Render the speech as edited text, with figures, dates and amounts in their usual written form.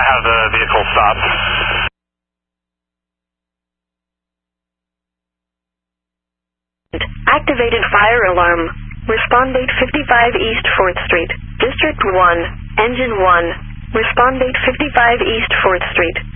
have the vehicle stopped. Activated fire alarm. Respond date 55 East 4th Street. District 1, Engine 1. Respond date 55 East 4th Street.